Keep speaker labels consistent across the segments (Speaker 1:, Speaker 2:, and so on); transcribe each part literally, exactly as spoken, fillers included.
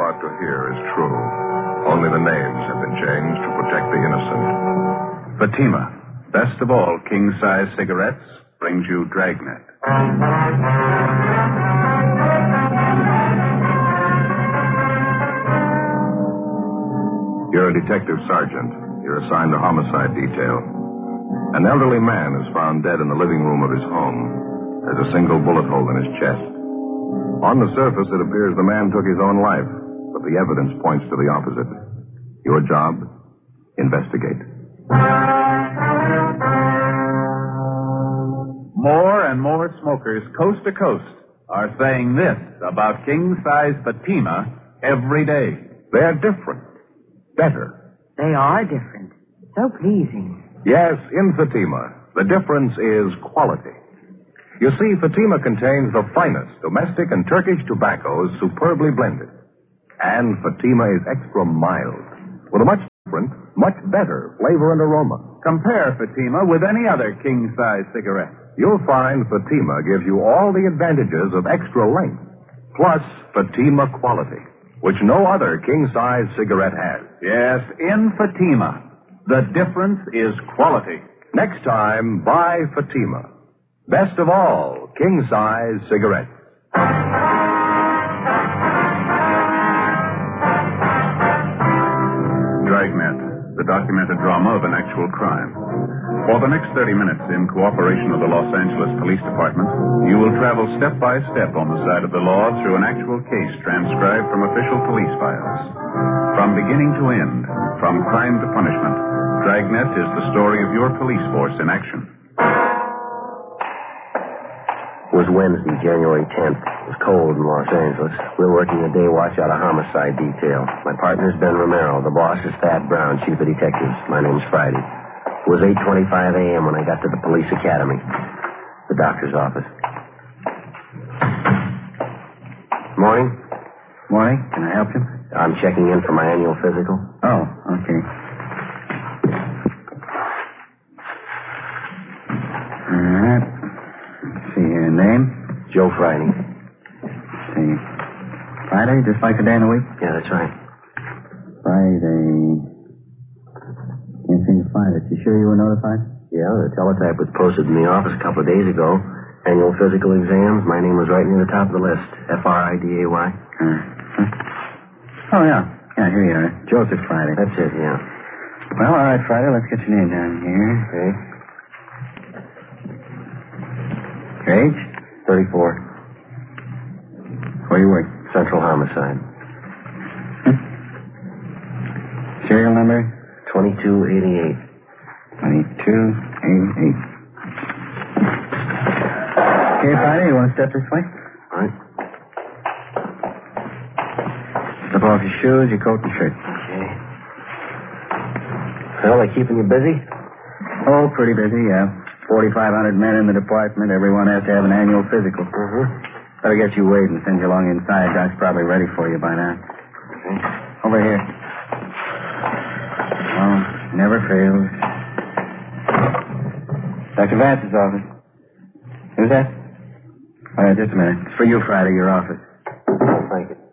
Speaker 1: about to hear is true. Only the names have been changed to protect the innocent.
Speaker 2: Fatima, best of all king-size cigarettes, brings you Dragnet.
Speaker 1: You're a detective sergeant. You're assigned to homicide detail. An elderly man is found dead in the living room of his home. There's a single bullet hole in his chest. On the surface, it appears the man took his own life, but the evidence points to the opposite. Your job? Investigate.
Speaker 2: More and more smokers coast to coast are saying this about king-size Fatima every day.
Speaker 1: They're different. Better.
Speaker 3: They are different. So pleasing.
Speaker 1: Yes, in Fatima, the difference is quality. You see, Fatima contains the finest domestic and Turkish tobaccos superbly blended. And Fatima is extra mild, with a much different, much better flavor and aroma.
Speaker 2: Compare Fatima with any other king-size cigarette.
Speaker 1: You'll find Fatima gives you all the advantages of extra length, plus Fatima quality, which no other king-size cigarette has.
Speaker 2: Yes, in Fatima, the difference is quality.
Speaker 1: Next time, buy Fatima. Best of all, king-size cigarettes.
Speaker 2: Dragnet, the documented drama of an actual crime. For the next thirty minutes, in cooperation with the Los Angeles Police Department, you will travel step by step on the side of the law through an actual case transcribed from official police files. From beginning to end, from crime to punishment, Dragnet is the story of your police force in action.
Speaker 4: It was Wednesday, January tenth. It was cold in Los Angeles. We were working a day watch out of homicide detail. My partner's Ben Romero. The boss is Thad Brown, chief of detectives. My name's Friday. It was eight twenty-five a.m. when I got to the police academy, the doctor's office. Morning.
Speaker 5: Morning. Can I help you?
Speaker 4: I'm checking in for my annual physical.
Speaker 5: Oh, okay. All right. Let's see here. Name?
Speaker 4: Joe Friday.
Speaker 5: Let's see. Friday, just like a day in the week?
Speaker 4: Yeah, that's right.
Speaker 5: Friday. Can't seem to find it. You sure you were notified?
Speaker 4: Yeah, the teletype was posted in the office a couple of days ago. Annual physical exams. My name was right near the top of the list. F R I D A Y.
Speaker 5: Uh, oh, yeah. Yeah, here you are. Joseph Friday.
Speaker 4: That's it, yeah.
Speaker 5: Well, all right, Friday. Let's get your name down here.
Speaker 4: Okay.
Speaker 5: Age?
Speaker 4: thirty-four.
Speaker 5: Where you work?
Speaker 4: Central Homicide.
Speaker 5: Serial number?
Speaker 4: twenty-two eighty-eight.
Speaker 5: twenty-two eighty-eight. Okay, Friday, you want to step this way?
Speaker 4: All right.
Speaker 5: Slip off your shoes, your coat, and shirt.
Speaker 4: Okay. Well, they keeping you busy?
Speaker 5: Oh, pretty busy, yeah. forty-five hundred men in the department. Everyone has to have an annual physical.
Speaker 4: Mm-hmm.
Speaker 5: Better get you weighed and send you along inside. Doc's probably ready for you by now.
Speaker 4: Okay.
Speaker 5: Over here. Oh, never fails. Doctor Vance's office. Who's that? Oh, yeah, just a minute. It's for you, Friday, your office.
Speaker 4: Oh, thank you.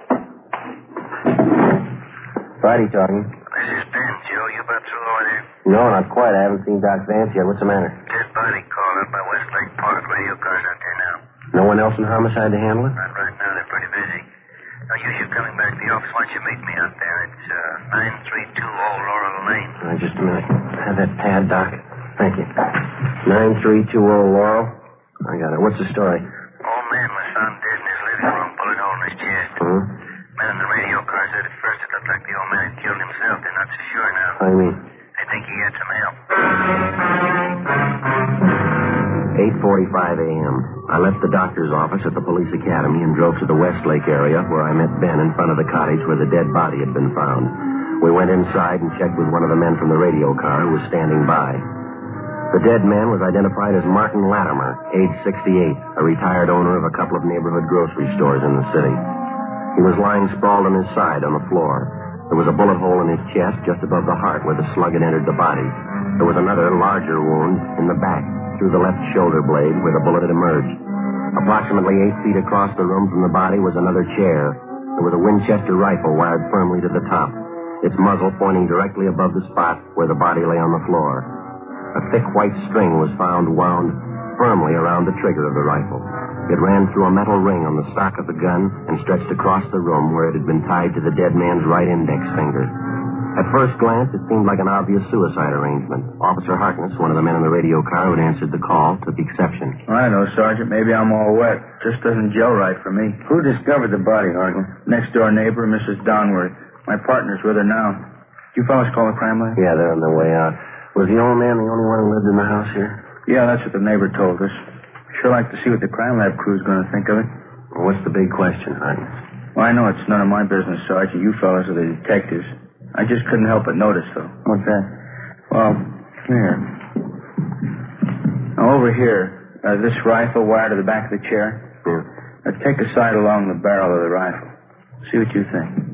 Speaker 4: Friday talking.
Speaker 6: This is Ben, Joe. You about through over there?
Speaker 4: No, not quite. I haven't seen Doc Vance yet. What's the matter?
Speaker 6: Dead body called up by Westlake Park. Radio car's out there now.
Speaker 4: No one else in homicide to handle it?
Speaker 6: Not right now. They're pretty busy. Now, you should coming back to the office. Why don't you meet me out there? It's uh, nine three two Old Laurel Lane.
Speaker 4: Uh, just a minute. Have that pad, Doc. Thank you. nine three two Old Laurel. I got it. What's the story?
Speaker 6: Old man was found dead in his living room, bullet hole in his chest.
Speaker 4: Huh?
Speaker 6: Men in the radio car said at first it looked like the old man had killed himself. They're not so sure now.
Speaker 4: What do you mean?
Speaker 6: They think he had some help.
Speaker 4: eight forty-five a.m. I left the doctor's office at the police academy and drove to the Westlake area where I met Ben in front of the cottage where the dead body had been found. We went inside and checked with one of the men from the radio car who was standing by. The dead man was identified as Martin Latimer, age sixty-eight, a retired owner of a couple of neighborhood grocery stores in the city. He was lying sprawled on his side on the floor. There was a bullet hole in his chest just above the heart where the slug had entered the body. There was another larger wound in the back through the left shoulder blade where the bullet had emerged. Approximately eight feet across the room from the body was another chair. There was a Winchester rifle wired firmly to the top, its muzzle pointing directly above the spot where the body lay on the floor. A thick white string was found wound firmly around the trigger of the rifle. It ran through a metal ring on the stock of the gun and stretched across the room where it had been tied to the dead man's right index finger. At first glance, it seemed like an obvious suicide arrangement. Officer Harkness, one of the men in the radio car who had answered the call, took exception.
Speaker 5: I know, Sergeant. Maybe I'm all wet. Just doesn't gel right for me. Who discovered the body, Harkness? Next door neighbor, Missus Donworth. My partner's with her now. You fellas call the crime lab?
Speaker 4: Yeah, they're on their way out. Was the old man the only one who lived in the house here?
Speaker 5: Yeah, that's what the neighbor told us. Sure like to see what the crime lab crew's going to think of it.
Speaker 4: Well, what's the big question, Harkness?
Speaker 5: Well, I know it's none of my business, Sergeant. You fellas are the detectives. I just couldn't help but notice, though.
Speaker 4: What's that?
Speaker 5: Well, here. Now, over here, uh, this rifle wired to the back of the chair.
Speaker 4: Yeah.
Speaker 5: Now, take a sight along the barrel of the rifle. See what you think.